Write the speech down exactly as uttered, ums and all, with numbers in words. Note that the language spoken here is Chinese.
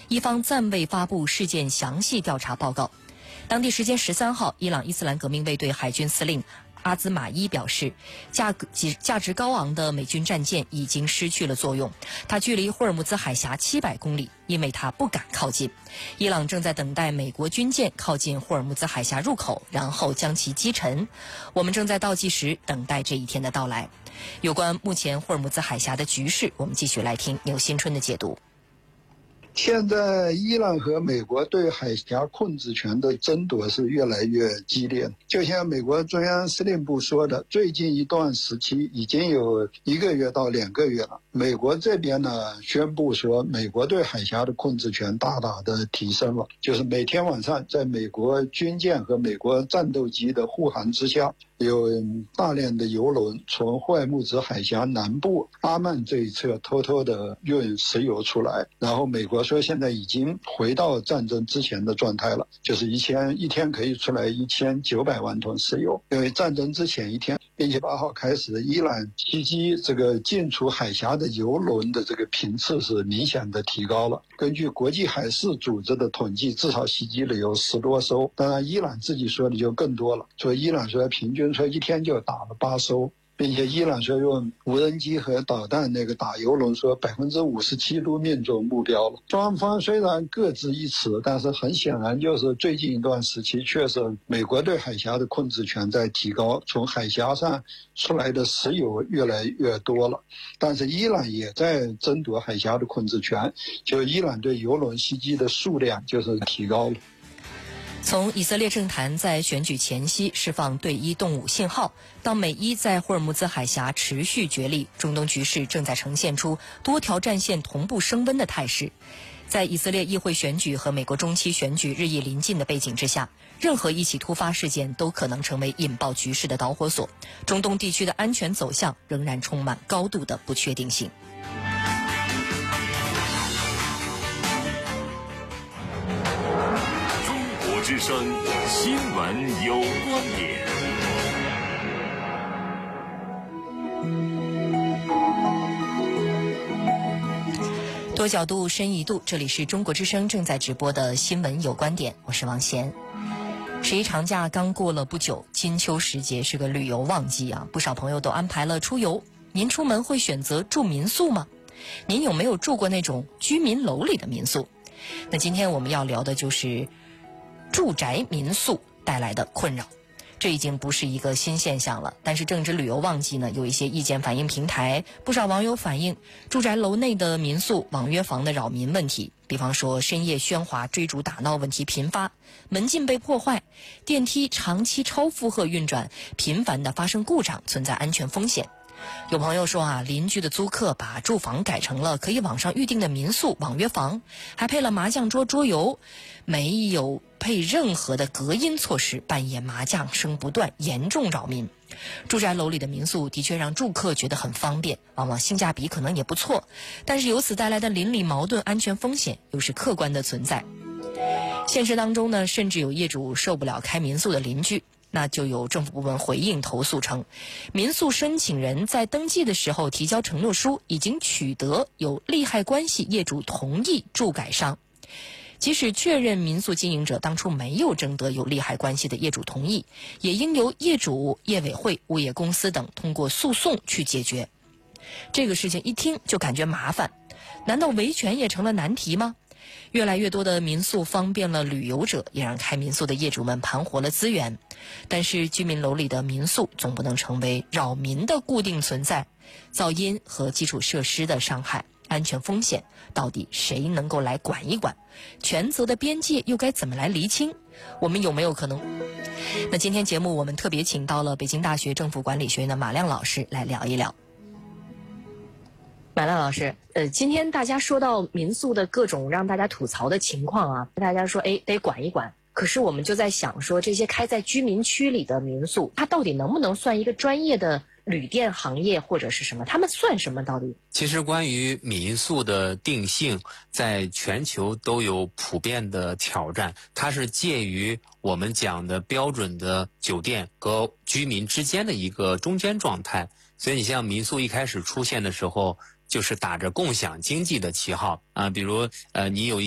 伊方暂未发布事件详细调查报告。当地时间十三号，伊朗伊斯兰革命卫队海军司令阿兹马伊表示，价格价值高昂的美军战舰已经失去了作用，它距离霍尔木兹海峡七百公里，因为它不敢靠近。伊朗正在等待美国军舰靠近霍尔木兹海峡入口，然后将其击沉。我们正在倒计时，等待这一天的到来。有关目前霍尔木兹海峡的局势，我们继续来听牛新春的解读。 现在伊朗和美国对海峡控制权的争夺是越来越激烈，就像美国中央司令部说的，最近一段时期已经有一个月到两个月了。美国这边呢宣布说，美国对海峡的控制权大大的提升了，就是每天晚上在美国军舰和美国战斗机的护航之下，有大量的油轮从霍尔木兹海峡南部阿曼这一侧偷偷的运石油出来，然后美国说现在已经回到战争之前的状态了，就是一千一天可以出来一千九百万吨石油，因为战争之前一天，并且八号开始，伊朗袭击这个进出海峡的油轮的这个频次是明显的提高了。根据国际海事组织的统计，至少袭击了有十多艘，当然伊朗自己说的就更多了，所以伊朗说平均说一天就打了八艘。并且伊朗说用无人机和导弹那个打油轮，说百分之五十七都命中目标了。双方虽然各执一词，但是很显然就是最近一段时期，确实美国对海峡的控制权在提高，从海峡上出来的石油越来越多了。但是伊朗也在争夺海峡的控制权，就伊朗对油轮袭击的数量就是提高了。 从以色列政坛在选举前夕释放对伊动武信号，到美伊在霍尔木兹海峡持续角力，中东局势正在呈现出多条战线同步升温的态势。在以色列议会选举和美国中期选举日益临近的背景之下，任何一起突发事件都可能成为引爆局势的导火索。中东地区的安全走向仍然充满高度的不确定性。 之声新闻有观点。 多角度深一度，这里是中国之声正在直播的新闻有观点，我是王贤。十一长假刚过了不久，金秋时节是个旅游旺季啊，不少朋友都安排了出游。您出门会选择住民宿吗？您有没有住过那种居民楼里的民宿？那今天我们要聊的就是住宅民宿带来的困扰。这已经不是一个新现象了，但是正值旅游旺季呢，有一些意见反映平台，不少网友反映住宅楼内的民宿网约房的扰民问题，比方说深夜喧哗、追逐打闹问题频发，门禁被破坏，电梯长期超负荷运转，频繁的发生故障，存在安全风险。有朋友说啊，邻居的租客把住房改成了可以网上预订的民宿网约房，还配了麻将桌桌游，没有配任何的隔音措施，半夜麻将声不断，严重扰民。住宅楼里的民宿的确让住客觉得很方便，往往性价比可能也不错，但是由此带来的邻里矛盾、安全风险又是客观的存在。现实当中呢，甚至有业主受不了开民宿的邻居，那就有政府部门回应投诉称，民宿申请人在登记的时候提交承诺书，已经取得有利害关系业主同意住改商。即使确认民宿经营者当初没有征得有利害关系的业主同意，也应由业主、业委会、物业公司等通过诉讼去解决。这个事情一听就感觉麻烦，难道维权也成了难题吗？越来越多的民宿方便了旅游者，也让开民宿的业主们盘活了资源。但是居民楼里的民宿总不能成为扰民的固定存在，噪音和基础设施的伤害、安全风险，到底谁能够来管一管？权责的边界又该怎么来厘清？我们有没有可能？那今天节目我们特别请到了北京大学政府管理学院的马亮老师来聊一聊。马亮老师，呃，今天大家说到民宿的各种让大家吐槽的情况啊，大家说哎得管一管，可是我们就在想说，这些开在居民区里的民宿，它到底能不能算一个专业的旅店行业或者是什么？他们算什么到底？ 其实关于民宿的定性，在全球都有普遍的挑战，它是介于我们讲的标准的酒店和居民之间的一个中间状态。所以你像民宿一开始出现的时候，就是打着共享经济的旗号啊，比如呃，你有一